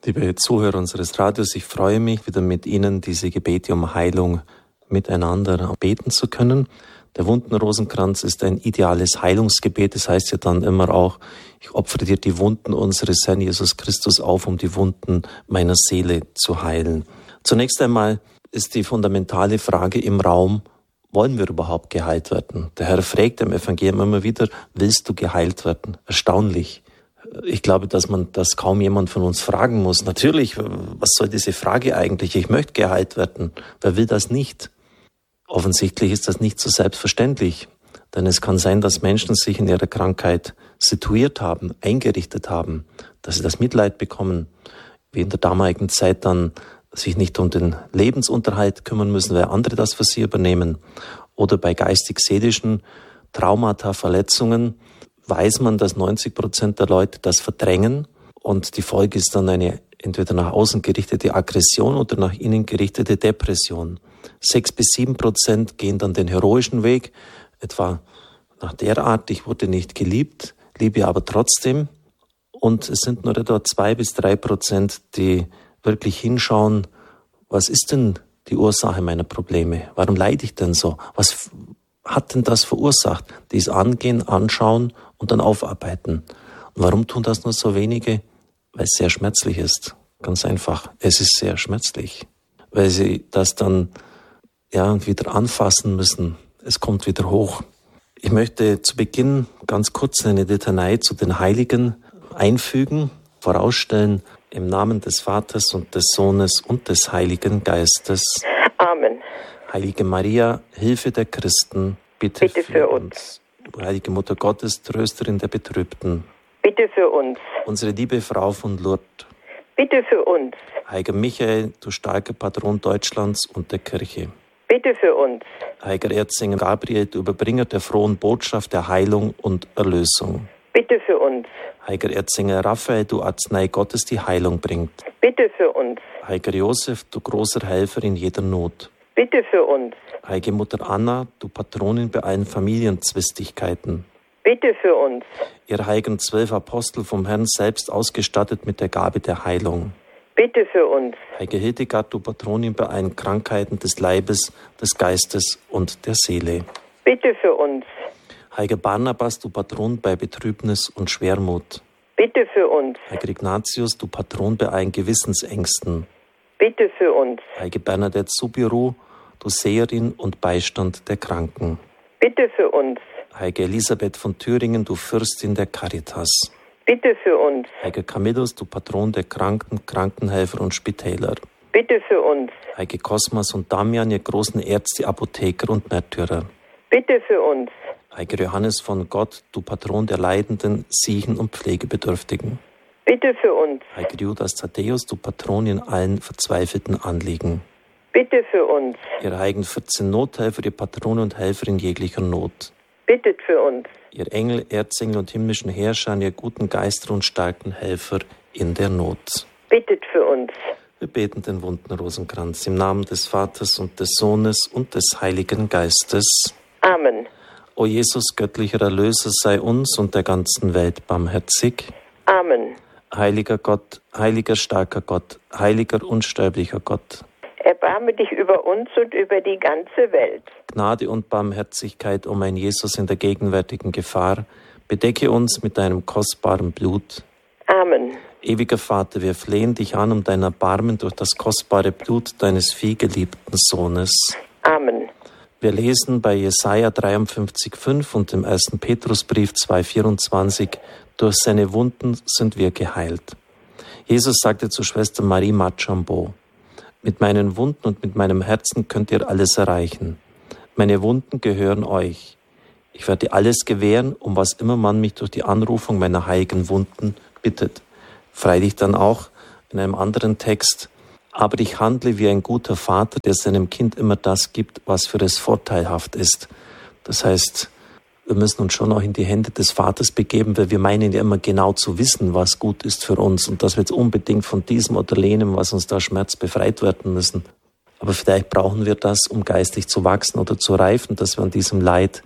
Liebe Zuhörer unseres Radios, ich freue mich, wieder mit Ihnen diese Gebete um Heilung miteinander beten zu können. Der Wundenrosenkranz ist ein ideales Heilungsgebet. Das heißt ja dann immer auch, ich opfere dir die Wunden unseres Herrn Jesus Christus auf, um die Wunden meiner Seele zu heilen. Zunächst einmal ist die fundamentale Frage im Raum, wollen wir überhaupt geheilt werden? Der Herr fragt im Evangelium immer wieder, willst du geheilt werden? Erstaunlich. Ich glaube, dass kaum jemand von uns fragen muss. Natürlich, was soll diese Frage eigentlich? Ich möchte geheilt werden. Wer will das nicht? Offensichtlich ist das nicht so selbstverständlich. Denn es kann sein, dass Menschen sich in ihrer Krankheit situiert haben, eingerichtet haben, dass sie das Mitleid bekommen, wie in der damaligen Zeit dann sich nicht um den Lebensunterhalt kümmern müssen, weil andere das für sie übernehmen. Oder bei geistig-seelischen Traumata, Verletzungen, weiß man, dass 90% der Leute das verdrängen und die Folge ist dann eine entweder nach außen gerichtete Aggression oder nach innen gerichtete Depression. 6-7% gehen dann den heroischen Weg, etwa nach der Art, ich wurde nicht geliebt, liebe aber trotzdem. Und es sind nur etwa 2-3%, die wirklich hinschauen, was ist denn die Ursache meiner Probleme? Warum leide ich denn so? Was hat denn das verursacht? Die es angehen, anschauen und dann aufarbeiten. Und warum tun das nur so wenige? Weil es sehr schmerzlich ist. Ganz einfach. Es ist sehr schmerzlich. Weil sie das dann wieder anfassen müssen. Es kommt wieder hoch. Ich möchte zu Beginn ganz kurz eine Litanei zu den Heiligen einfügen, vorausstellen, im Namen des Vaters und des Sohnes und des Heiligen Geistes. Amen. Heilige Maria, Hilfe der Christen, bitte für uns. Heilige Mutter Gottes, Trösterin der Betrübten, bitte für uns. Unsere liebe Frau von Lourdes, bitte für uns. Heiliger Michael, du starker Patron Deutschlands und der Kirche, bitte für uns. Heiliger Erzengel Gabriel, du Überbringer der frohen Botschaft der Heilung und Erlösung, bitte für uns. Heiliger Erzengel Raphael, du Arznei Gottes, die Heilung bringt, bitte für uns. Heiliger Josef, du großer Helfer in jeder Not, bitte für uns. Heilige Mutter Anna, du Patronin bei allen Familienzwistigkeiten, bitte für uns. Ihr heiligen 12 Apostel vom Herrn selbst ausgestattet mit der Gabe der Heilung, bitte für uns. Heilige Hildegard, du Patronin bei allen Krankheiten des Leibes, des Geistes und der Seele, bitte für uns. Heiliger Barnabas, du Patron bei Betrübnis und Schwermut, bitte für uns. Heiliger Ignatius, du Patron bei allen Gewissensängsten, bitte für uns. Heilige Bernadette Subiru, du Seherin und Beistand der Kranken, bitte für uns. Heilige Elisabeth von Thüringen, du Fürstin der Caritas, bitte für uns. Heiliger Camillus, du Patron der Kranken, Krankenhelfer und Spitäler, bitte für uns. Heilige Cosmas und Damian, ihr großen Ärzte, Apotheker und Märtyrer, bitte für uns. Heiliger Johannes von Gott, du Patron der Leidenden, Siechen und Pflegebedürftigen, bitte für uns. Heiliger Judas Thaddäus, du Patron in allen verzweifelten Anliegen, bitte für uns. Ihr heiligen 14 Nothelfer, ihr Patrone und Helfer in jeglicher Not, bittet für uns. Ihr Engel, Erzengel und himmlischen Herrscher, ihr guten Geister und starken Helfer in der Not, bittet für uns. Wir beten den Wundenrosenkranz im Namen des Vaters und des Sohnes und des Heiligen Geistes. Amen. O Jesus, göttlicher Erlöser, sei uns und der ganzen Welt barmherzig. Amen. Heiliger Gott, heiliger starker Gott, heiliger unsterblicher Gott, erbarme dich über uns und über die ganze Welt. Gnade und Barmherzigkeit, o mein Jesus, in der gegenwärtigen Gefahr, bedecke uns mit deinem kostbaren Blut. Amen. Ewiger Vater, wir flehen dich an um dein Erbarmen durch das kostbare Blut deines vielgeliebten Sohnes. Amen. Wir lesen bei Jesaja 53,5 und dem 1. Petrusbrief 2,24, durch seine Wunden sind wir geheilt. Jesus sagte zu Schwester Marie Machambo, mit meinen Wunden und mit meinem Herzen könnt ihr alles erreichen. Meine Wunden gehören euch. Ich werde alles gewähren, um was immer man mich durch die Anrufung meiner heiligen Wunden bittet. Freilich dann auch in einem anderen Text, aber ich handle wie ein guter Vater, der seinem Kind immer das gibt, was für es vorteilhaft ist. Das heißt, wir müssen uns schon auch in die Hände des Vaters begeben, weil wir meinen ja immer genau zu wissen, was gut ist für uns und dass wir jetzt unbedingt von diesem oder jenem, was uns da schmerzt, befreit werden müssen. Aber vielleicht brauchen wir das, um geistlich zu wachsen oder zu reifen, dass wir an diesem Leid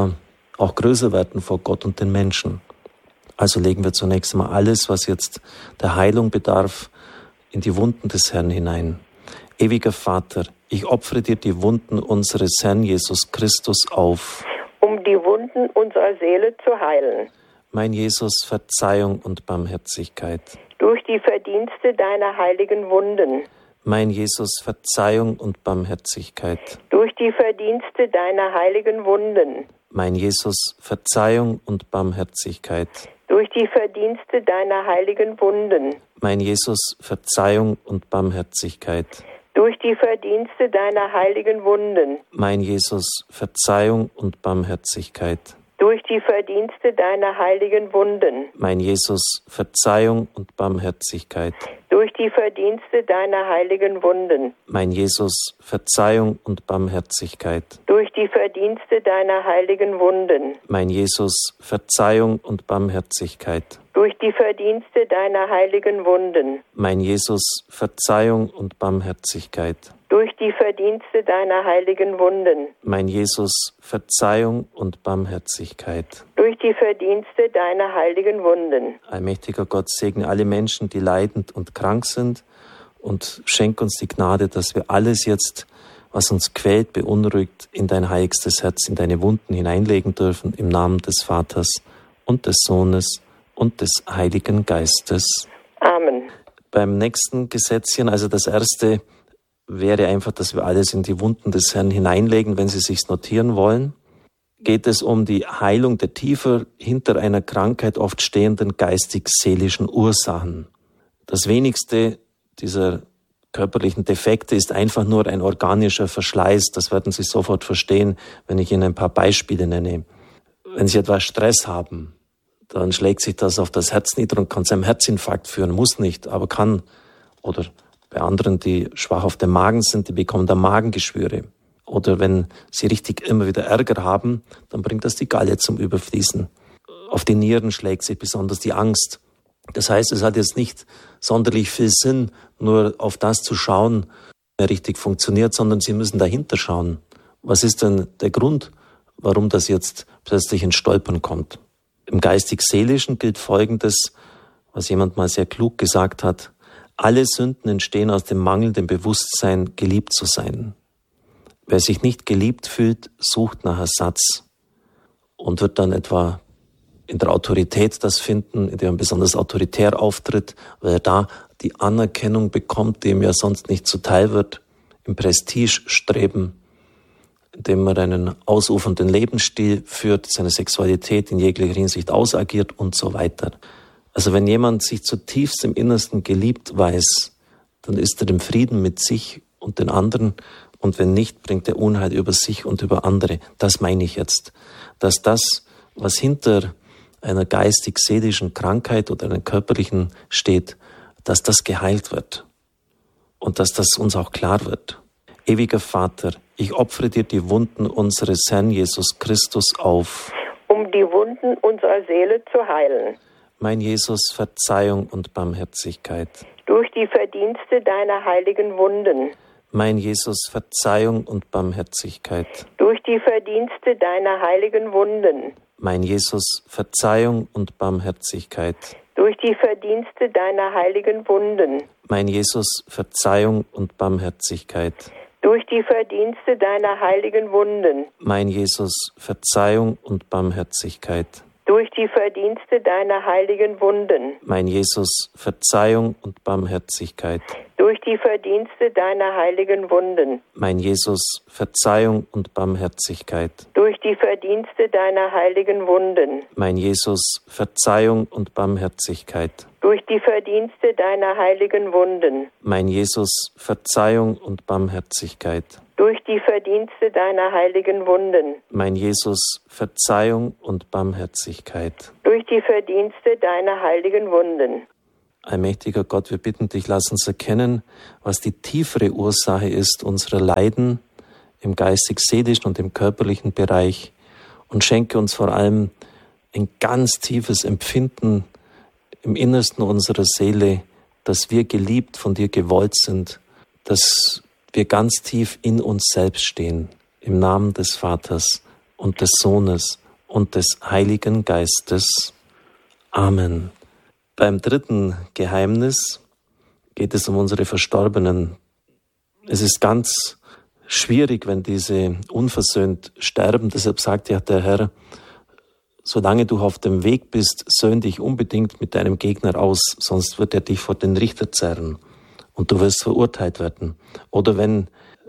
auch größer werden vor Gott und den Menschen. Also legen wir zunächst einmal alles, was jetzt der Heilung bedarf, in die Wunden des Herrn hinein. Ewiger Vater, ich opfere dir die Wunden unseres Herrn Jesus Christus auf, um die Wunden unserer Seele zu heilen. Mein Jesus, Verzeihung und Barmherzigkeit. Durch die Verdienste deiner heiligen Wunden. Mein Jesus, Verzeihung und Barmherzigkeit. Durch die Verdienste deiner heiligen Wunden. Mein Jesus, Verzeihung und Barmherzigkeit. Durch die Verdienste deiner heiligen Wunden. Mein Jesus, Verzeihung und Barmherzigkeit. Durch die Verdienste deiner heiligen Wunden. Mein Jesus, Verzeihung und Barmherzigkeit. Durch die Verdienste deiner heiligen Wunden. Mein Jesus, Verzeihung und Barmherzigkeit. Durch die Verdienste deiner heiligen Wunden. Mein Jesus, Verzeihung und Barmherzigkeit. Durch die Verdienste deiner heiligen Wunden. Mein Jesus, Verzeihung und Barmherzigkeit. Durch die Verdienste deiner heiligen Wunden. Mein Jesus, Verzeihung und Barmherzigkeit. Durch die Verdienste deiner heiligen Wunden. Mein Jesus, Verzeihung und Barmherzigkeit. Durch die Verdienste deiner heiligen Wunden. Allmächtiger Gott, segne alle Menschen, die leidend und krank sind, und schenk uns die Gnade, dass wir alles jetzt, was uns quält, beunruhigt, in dein heiligstes Herz, in deine Wunden hineinlegen dürfen, im Namen des Vaters und des Sohnes und des Heiligen Geistes. Amen. Beim nächsten Gesetzchen, also das erste wäre einfach, dass wir alles in die Wunden des Herrn hineinlegen, wenn Sie sich's notieren wollen. Geht es um die Heilung der tiefer hinter einer Krankheit oft stehenden geistig-seelischen Ursachen. Das wenigste dieser körperlichen Defekte ist einfach nur ein organischer Verschleiß. Das werden Sie sofort verstehen, wenn ich Ihnen ein paar Beispiele nenne. Wenn Sie etwas Stress haben, dann schlägt sich das auf das Herz nieder und kann zu einem Herzinfarkt führen. Muss nicht, aber kann. Oder bei anderen, die schwach auf dem Magen sind, die bekommen dann Magengeschwüre. Oder wenn sie richtig immer wieder Ärger haben, dann bringt das die Galle zum Überfließen. Auf die Nieren schlägt sich besonders die Angst. Das heißt, es hat jetzt nicht sonderlich viel Sinn, nur auf das zu schauen, wer richtig funktioniert, sondern Sie müssen dahinter schauen. Was ist denn der Grund, warum das jetzt plötzlich ins Stolpern kommt? Im Geistig-Seelischen gilt Folgendes, was jemand mal sehr klug gesagt hat: Alle Sünden entstehen aus dem mangelnden Bewusstsein, geliebt zu sein. Wer sich nicht geliebt fühlt, sucht nach Ersatz und wird dann etwa in der Autorität das finden, in der er besonders autoritär auftritt, weil er da die Anerkennung bekommt, die ihm ja sonst nicht zuteil wird, im Prestigestreben, indem er einen ausufernden Lebensstil führt, seine Sexualität in jeglicher Hinsicht ausagiert und so weiter. Also wenn jemand sich zutiefst im Innersten geliebt weiß, dann ist er im Frieden mit sich und den anderen, und wenn nicht, bringt er Unheil über sich und über andere. Das meine ich jetzt, dass das, was hinter einer geistig-seelischen Krankheit oder einer körperlichen steht, dass das geheilt wird und dass das uns auch klar wird. Ewiger Vater, ich opfere dir die Wunden unseres Herrn Jesus Christus auf, um die Wunden unserer Seele zu heilen. Mein Jesus, Verzeihung und Barmherzigkeit. Durch die Verdienste deiner heiligen Wunden. Mein Jesus, Verzeihung und Barmherzigkeit. Durch die Verdienste deiner heiligen Wunden. Mein Jesus, Verzeihung und Barmherzigkeit. Durch die Verdienste deiner heiligen Wunden. Mein Jesus, Verzeihung und Barmherzigkeit. Durch die Verdienste deiner heiligen Wunden. Mein Jesus, Verzeihung und Barmherzigkeit. Durch die Verdienste deiner heiligen Wunden. Mein Jesus, Verzeihung und Barmherzigkeit. Durch die Verdienste deiner heiligen Wunden. Mein Jesus, Verzeihung und Barmherzigkeit. Durch die Verdienste deiner heiligen Wunden. Mein Jesus, Verzeihung und Barmherzigkeit. Durch die Verdienste deiner heiligen Wunden. Mein Jesus, Verzeihung und Barmherzigkeit. Durch die Verdienste deiner heiligen Wunden. Mein Jesus, Verzeihung und Barmherzigkeit. Durch die Verdienste deiner heiligen Wunden. Allmächtiger Gott, wir bitten dich, lass uns erkennen, was die tiefere Ursache ist unserer Leiden im geistig-seelischen und im körperlichen Bereich, und schenke uns vor allem ein ganz tiefes Empfinden im Innersten unserer Seele, dass wir geliebt von dir gewollt sind, dass wir ganz tief in uns selbst stehen, im Namen des Vaters und des Sohnes und des Heiligen Geistes. Amen. Beim dritten Geheimnis geht es um unsere Verstorbenen. Es ist ganz schwierig, wenn diese unversöhnt sterben. Deshalb sagt ja der Herr, solange du auf dem Weg bist, söhn dich unbedingt mit deinem Gegner aus, sonst wird er dich vor den Richter zerren und du wirst verurteilt werden. Oder wenn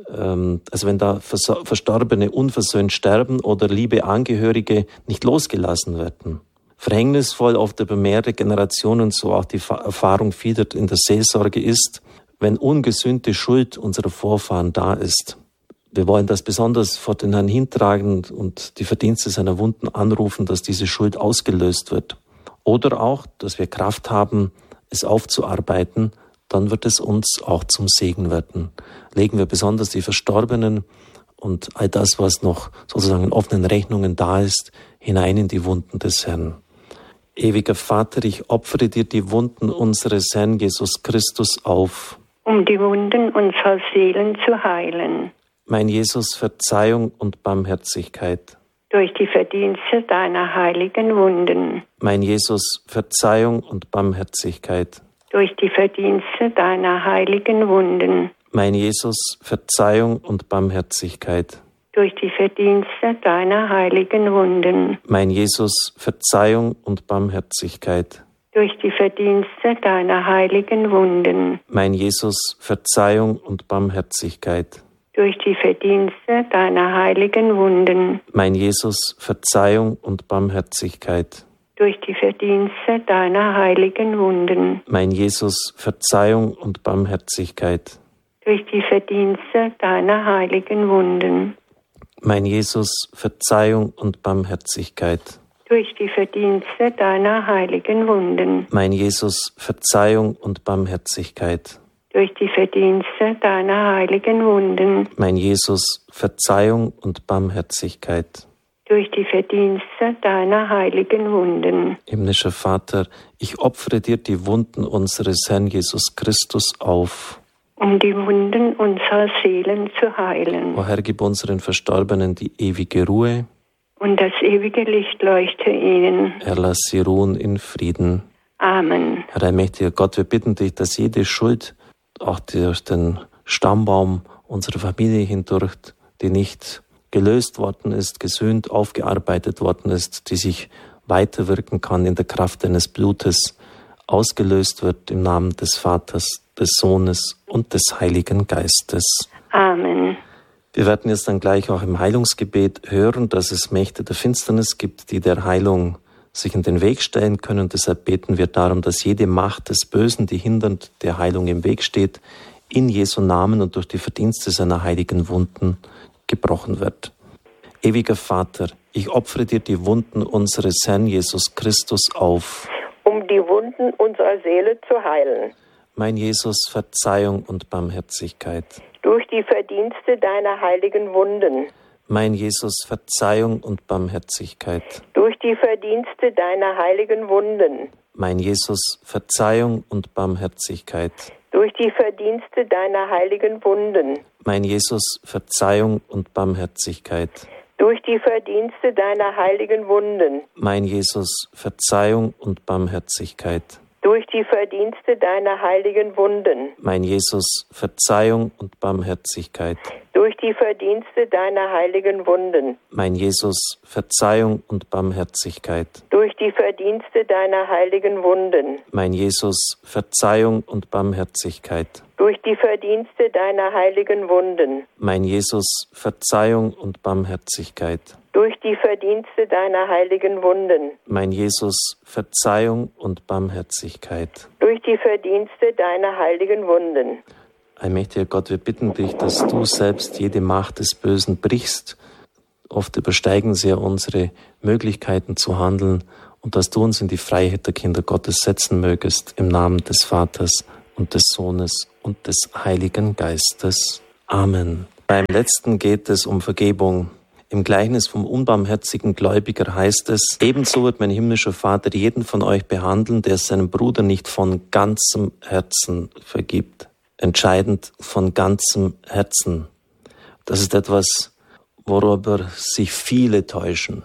da Verstorbene unversöhnt sterben oder liebe Angehörige nicht losgelassen werden. Verhängnisvoll oft über mehrere Generationen, so auch die Erfahrung vieler in der Seelsorge ist, wenn ungesühnte Schuld unserer Vorfahren da ist. Wir wollen das besonders vor den Herrn hintragen und die Verdienste seiner Wunden anrufen, dass diese Schuld ausgelöst wird. Oder auch, dass wir Kraft haben, es aufzuarbeiten, dann wird es uns auch zum Segen werden. Legen wir besonders die Verstorbenen und all das, was noch sozusagen in offenen Rechnungen da ist, hinein in die Wunden des Herrn. Ewiger Vater, ich opfere dir die Wunden unseres Herrn Jesus Christus auf, um die Wunden unserer Seelen zu heilen. Mein Jesus, Verzeihung und Barmherzigkeit. Durch die Verdienste deiner heiligen Wunden. Mein Jesus, Verzeihung und Barmherzigkeit. Durch die Verdienste deiner heiligen Wunden. Mein Jesus, Verzeihung und Barmherzigkeit. Durch die Verdienste deiner heiligen Wunden. Mein Jesus, Verzeihung und Barmherzigkeit. Durch die Verdienste deiner heiligen Wunden. Mein Jesus, Verzeihung und Barmherzigkeit. Durch die Verdienste deiner heiligen Wunden. Mein Jesus, Verzeihung und Barmherzigkeit. Durch die Verdienste deiner heiligen Wunden. Mein Jesus, Verzeihung und Barmherzigkeit. Durch die Verdienste deiner heiligen Wunden. Mein Jesus, Verzeihung und Barmherzigkeit. Durch die Verdienste deiner heiligen Wunden. Mein Jesus, Verzeihung und Barmherzigkeit. Durch die Verdienste deiner heiligen Wunden. Mein Jesus, Verzeihung und Barmherzigkeit. Durch die Verdienste deiner heiligen Wunden. Himmlischer Vater, ich opfere dir die Wunden unseres Herrn Jesus Christus auf, um die Wunden unserer Seelen zu heilen. O Herr, gib unseren Verstorbenen die ewige Ruhe. Und das ewige Licht leuchte ihnen. Herr, lass sie ruhen in Frieden. Amen. Herr, allmächtiger Gott, wir bitten dich, dass jede Schuld, auch durch den Stammbaum unserer Familie hindurch, die nicht gelöst worden ist, gesühnt, aufgearbeitet worden ist, die sich weiterwirken kann in der Kraft deines Blutes, ausgelöst wird im Namen des Vaters, des Sohnes und des Heiligen Geistes. Amen. Wir werden jetzt dann gleich auch im Heilungsgebet hören, dass es Mächte der Finsternis gibt, die der Heilung sich in den Weg stellen können. Deshalb beten wir darum, dass jede Macht des Bösen, die hindernd der Heilung im Weg steht, in Jesu Namen und durch die Verdienste seiner heiligen Wunden gebrochen wird. Ewiger Vater, ich opfere dir die Wunden unseres Herrn Jesus Christus auf, um die Wunden unserer Seele zu heilen. Mein Jesus, Verzeihung und Barmherzigkeit. Durch die Verdienste deiner heiligen Wunden. Mein Jesus, Verzeihung und Barmherzigkeit. Durch die Verdienste deiner heiligen Wunden. Mein Jesus, Verzeihung und Barmherzigkeit. Durch die Verdienste deiner heiligen Wunden. Mein Jesus, Verzeihung und Barmherzigkeit. Durch die Verdienste deiner heiligen Wunden. Mein Jesus, Verzeihung und Barmherzigkeit. Durch die Verdienste deiner heiligen Wunden. Mein Jesus, Verzeihung und Barmherzigkeit. Durch die Verdienste deiner heiligen Wunden. Mein Jesus, Verzeihung und Barmherzigkeit. Durch die Verdienste deiner heiligen Wunden. Mein Jesus, Verzeihung und Barmherzigkeit. Durch die Verdienste deiner heiligen Wunden. Mein Jesus, Verzeihung und Barmherzigkeit. Durch die Verdienste deiner heiligen Wunden. Mein Jesus, Verzeihung und Barmherzigkeit. Durch die Verdienste deiner heiligen Wunden. Allmächtiger Gott, wir bitten dich, dass du selbst jede Macht des Bösen brichst. Oft übersteigen sie ja unsere Möglichkeiten zu handeln und dass du uns in die Freiheit der Kinder Gottes setzen mögest, im Namen des Vaters und des Sohnes und des Heiligen Geistes. Amen. Beim letzten geht es um Vergebung. Im Gleichnis vom unbarmherzigen Gläubiger heißt es: Ebenso wird mein himmlischer Vater jeden von euch behandeln, der seinem Bruder nicht von ganzem Herzen vergibt. Entscheidend von ganzem Herzen. Das ist etwas, worüber sich viele täuschen.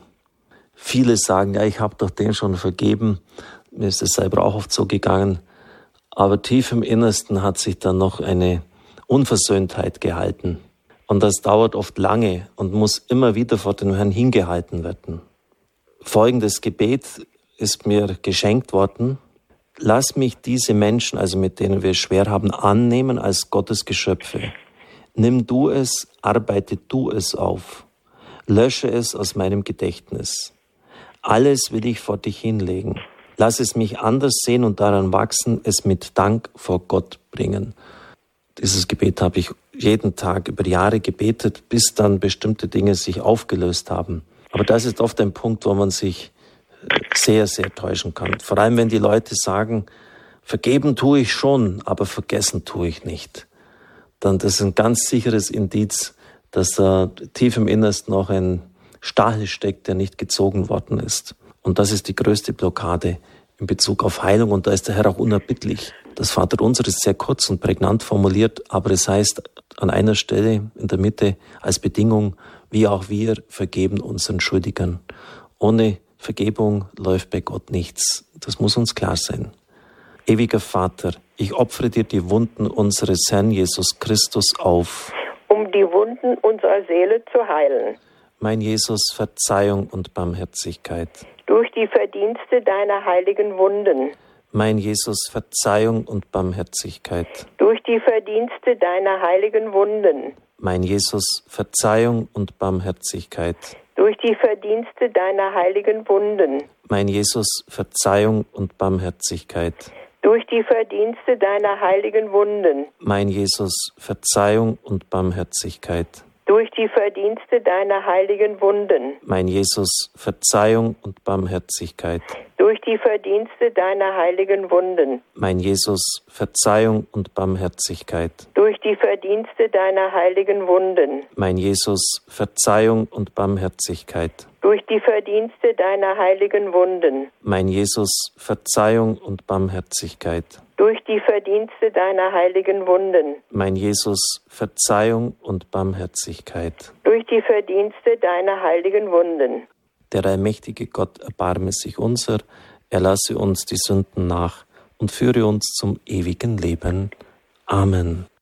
Viele sagen, ja, ich habe doch den schon vergeben. Mir ist es selber auch oft so gegangen. Aber tief im Innersten hat sich dann noch eine Unversöhntheit gehalten. Und das dauert oft lange und muss immer wieder vor dem Herrn hingehalten werden. Folgendes Gebet ist mir geschenkt worden. Lass mich diese Menschen, also mit denen wir es schwer haben, annehmen als Gottes Geschöpfe. Nimm du es, arbeite du es auf. Lösche es aus meinem Gedächtnis. Alles will ich vor dich hinlegen. Lass es mich anders sehen und daran wachsen, es mit Dank vor Gott bringen. Dieses Gebet habe ich jeden Tag über Jahre gebetet, bis dann bestimmte Dinge sich aufgelöst haben. Aber das ist oft ein Punkt, wo man sich sehr, sehr täuschen kann. Vor allem, wenn die Leute sagen, vergeben tue ich schon, aber vergessen tue ich nicht. Dann das ist ein ganz sicheres Indiz, dass da tief im Innersten auch ein Stachel steckt, der nicht gezogen worden ist. Und das ist die größte Blockade in Bezug auf Heilung. Und da ist der Herr auch unerbittlich. Das Vaterunser ist sehr kurz und prägnant formuliert, aber es heißt an einer Stelle in der Mitte als Bedingung, wie auch wir vergeben unseren Schuldigern. Ohne Vergebung läuft bei Gott nichts. Das muss uns klar sein. Ewiger Vater, ich opfere dir die Wunden unseres Herrn Jesus Christus auf, um die Wunden unserer Seele zu heilen. Mein Jesus, Verzeihung und Barmherzigkeit. Durch die Verdienste deiner heiligen Wunden. Mein Jesus, Verzeihung und Barmherzigkeit. Durch die Verdienste deiner heiligen Wunden. Mein Jesus, Verzeihung und Barmherzigkeit. Durch die Verdienste deiner heiligen Wunden. Mein Jesus, Verzeihung und Barmherzigkeit. Durch die Verdienste deiner heiligen Wunden. Mein Jesus, Verzeihung und Barmherzigkeit. Durch die Verdienste deiner heiligen Wunden. Mein Jesus, Verzeihung und Barmherzigkeit. Durch die Verdienste deiner heiligen Wunden. Mein Jesus, Verzeihung und Barmherzigkeit. Durch die Verdienste deiner heiligen Wunden. Mein Jesus, Verzeihung und Barmherzigkeit. Durch die Verdienste deiner heiligen Wunden. Mein Jesus, Verzeihung und Barmherzigkeit. Durch die Verdienste deiner heiligen Wunden. Mein Jesus, Verzeihung und Barmherzigkeit. Durch die Verdienste deiner heiligen Wunden. Der allmächtige Gott erbarme sich unser, erlasse uns die Sünden nach und führe uns zum ewigen Leben. Amen.